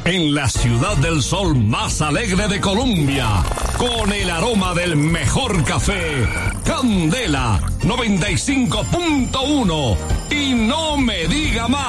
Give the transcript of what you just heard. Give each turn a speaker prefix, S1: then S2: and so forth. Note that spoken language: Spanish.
S1: en la ciudad del sol más alegre de Colombia, con el aroma del mejor café, Candela 95.1. Y no me diga más.